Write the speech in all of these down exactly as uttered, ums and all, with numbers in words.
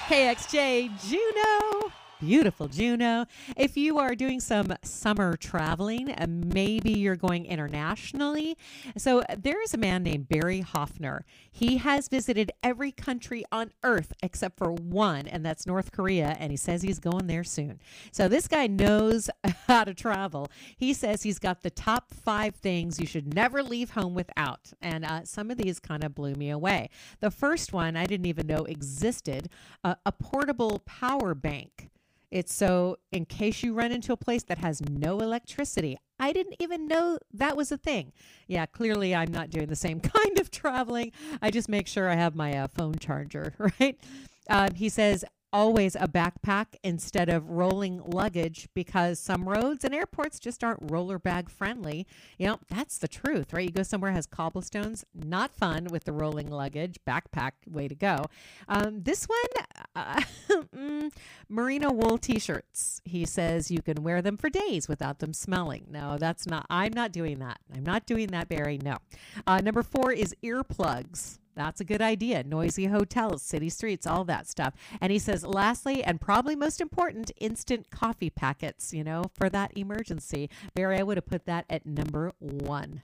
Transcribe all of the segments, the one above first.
K X J Juneau. Beautiful Juneau. If you are doing some summer traveling, uh, maybe you're going internationally. So there is a man named Barry Hoffner. He has visited every country on earth except for one, and that's North Korea, and he says he's going there soon. So this guy knows how to travel. He says he's got the top five things you should never leave home without, and uh, some of these kind of blew me away. The first one I didn't even know existed, uh, a portable power bank. It's so in case you run into a place that has no electricity. I didn't even know that was a thing. Yeah, clearly I'm not doing the same kind of traveling. I just make sure I have my uh, phone charger, right? Uh, he says always a backpack instead of rolling luggage because some roads and airports just aren't roller bag friendly. You know, that's the truth, right? You go somewhere that has cobblestones, not fun with the rolling luggage, backpack, way to go. Um, this one, uh, mm, merino wool t-shirts. He says you can wear them for days without them smelling. No, that's not, I'm not doing that. I'm not doing that, Barry, no. Uh, number four is earplugs. That's a good idea. Noisy hotels, city streets, all that stuff. And he says, lastly, and probably most important, instant coffee packets, you know, for that emergency. Barry, I would have put that at number one.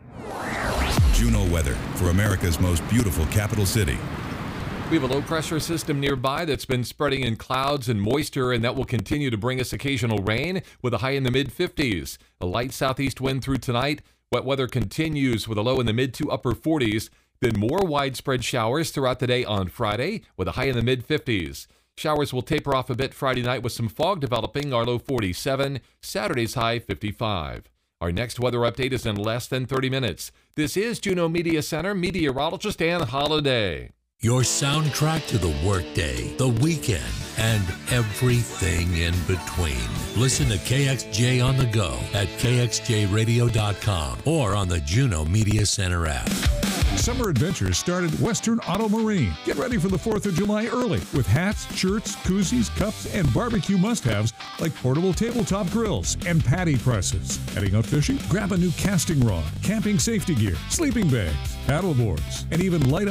Juneau weather for America's most beautiful capital city. We have a low-pressure system nearby that's been spreading in clouds and moisture, and that will continue to bring us occasional rain with a high in the mid-fifties. A light southeast wind through tonight. Wet weather continues with a low in the mid to upper forties. Then more widespread showers throughout the day on Friday with a high in the mid-fifties. Showers will taper off a bit Friday night with some fog developing, our low forty-seven, Saturday's high fifty-five. Our next weather update is in less than thirty minutes. This is Juneau Media Center meteorologist Ann Holiday. Your soundtrack to the workday, the weekend, and everything in between. Listen to K X J on the go at K X J radio dot com or on the Juneau Media Center app. Summer adventures start at Western Auto Marine. Get ready for the fourth of July early with hats, shirts, koozies, cups, and barbecue must-haves like portable tabletop grills and patty presses. Heading out fishing? Grab a new casting rod, camping safety gear, sleeping bags, paddle boards, and even light up